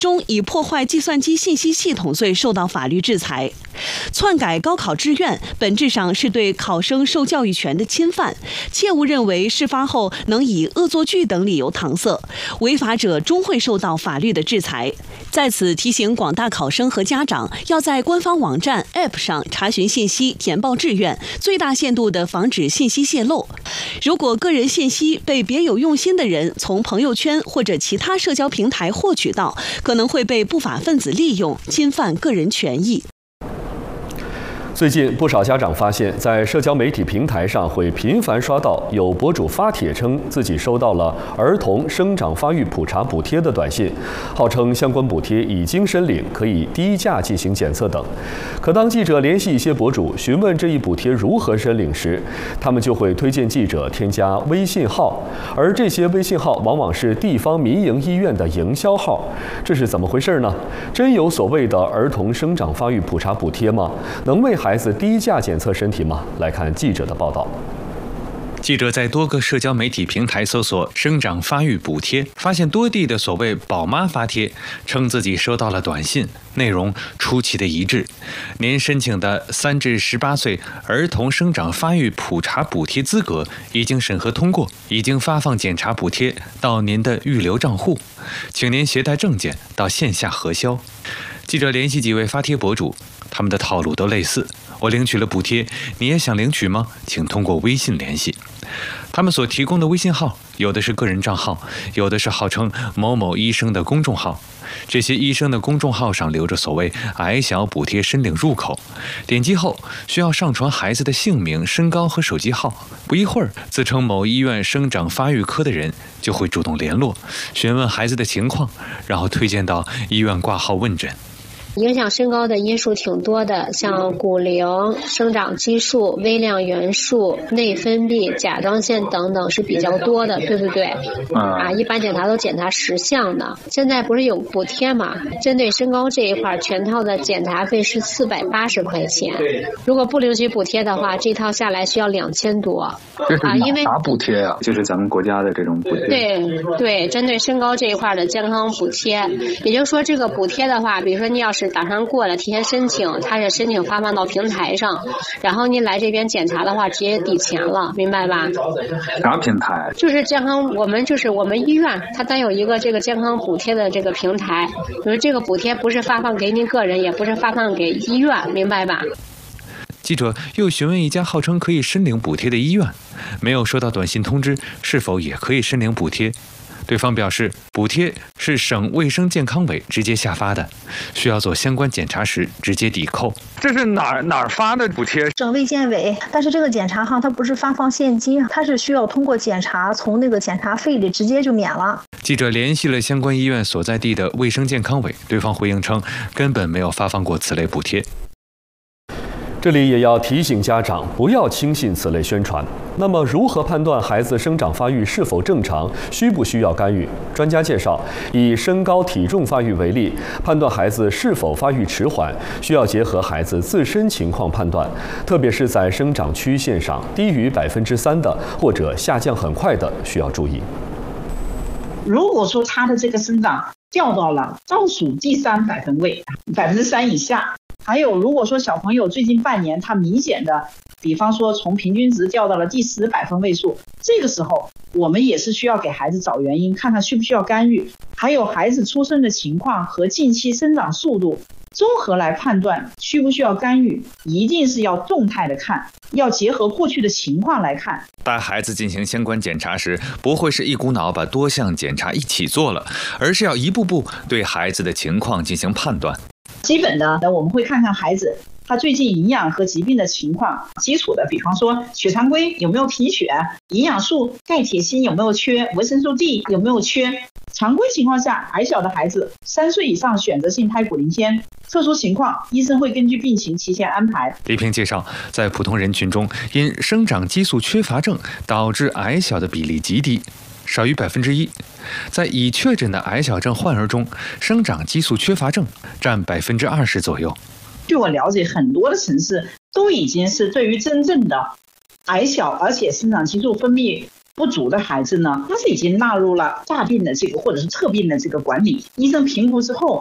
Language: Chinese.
中以破坏计算机信息系统罪受到法律制裁。篡改高考志愿本质上是对考生受教育权的侵犯，切勿认为事发后能以恶作剧等理由搪塞，违法者终会受到法律的制裁。在此提醒广大考生和家长，要在官方网站 App 上查询信息，填报志愿，最大限度地防止信息泄露。如果个人信息被别有用心的人从朋友圈或者其他社交平台获取到，可能会被不法分子利用，侵犯个人权益。 最近，不少家长发现，在社交媒体平台上会频繁刷到有博主发帖称自己收到了儿童生长发育普查补贴的短信，号称相关补贴已经申领，可以低价进行检测等。可当记者联系一些博主询问这一补贴如何申领时，他们就会推荐记者添加微信号，而这些微信号往往是地方民营医院的营销号。这是怎么回事呢？真有所谓的儿童生长发育普查补贴吗？能为孩子低价检测身体吗？来看记者的报道。 记者在多个社交媒体平台搜索生长发育补贴，发现多地的所谓宝妈发帖，称自己收到了短信，内容出奇的一致。您申请的3至18岁儿童生长发育普查补贴资格已经审核通过，已经发放检查补贴到您的预留账户，请您携带证件到线下核销。记者联系几位发帖博主，他们的套路都类似。我领取了补贴，你也想领取吗？请通过微信联系。他们所提供的微信号，有的是个人账号，有的是号称某某医生的公众号。这些医生的公众号上留着所谓矮小补贴申领入口，点击后需要上传孩子的姓名、身高和手机号。不一会儿，自称某医院生长发育科的人就会主动联络，询问孩子的情况，然后推荐到医院挂号问诊。 影响身高的因素挺多的，像骨龄、生长激素、微量元素、内分泌、甲状腺等等是比较多的，对不对？一般检查都检查10项的。现在不是有补贴嘛？针对身高这一块，全套的检查费是480块钱。如果不领取补贴的话，这套下来需要2000多。 这是啥补贴呀？就是咱们国家的这种补贴。 对，针对身高这一块的健康补贴，也就是说这个补贴的话，比如说你要是打算过了提前申请，它是申请发放到平台上，然后你来这边检查的话直接抵钱了，明白吧？ 啥平台？ 就是健康，我们医院它单有一个这个健康补贴的这个平台，比如这个补贴不是发放给您个人，也不是发放给医院，明白吧？ 记者又询问一家号称可以申领补贴的医院，没有收到短信通知，是否也可以申领补贴？对方表示，补贴是省卫生健康委直接下发的，需要做相关检查时直接抵扣。 这是哪儿发的补贴？ 省卫健委，但是这个检查它不是发放现金，它是需要通过检查，从那个检查费里直接就免了。 记者联系了相关医院所在地的卫生健康委，对方回应称根本没有发放过此类补贴。 这里也要提醒家长不要轻信此类宣传。那么，如何判断孩子生长发育是否正常，需不需要干预？专家介绍，以身高体重发育为例，判断孩子是否发育迟缓，需要结合孩子自身情况判断，特别是在生长曲线上低于3%的，或者下降很快的，需要注意。 如果说他的这个生长掉到了倒数第3百分位，3%以下。还有，如果说小朋友最近半年他明显的，比方说从平均值掉到了第10百分位数，这个时候我们也是需要给孩子找原因，看看需不需要干预，还有孩子出生的情况和近期生长速度综合来判断需不需要干预，一定是要动态的看，要结合过去的情况来看。 带孩子进行相关检查时，不会是一股脑把多项检查一起做了，而是要一步步对孩子的情况进行判断。 基本的我们会看看孩子他最近营养和疾病的情况，基础的比方说血常规有没有贫血，营养素钙铁锌有没有缺，维生素 D 有没有缺。常规情况下，矮小的孩子3岁以上选择性胎骨磷纤，特殊情况医生会根据病情提前安排。 李平介绍，在普通人群中，因生长激素缺乏症导致矮小的比例极低，少于1%。在已确诊的矮小症患儿中，生长激素缺乏症占20%左右。 据我了解，很多的城市都已经是对于真正的矮小而且生长激素分泌不足的孩子呢，他是已经纳入了大病的这个或者是特病的这个管理，医生评估之后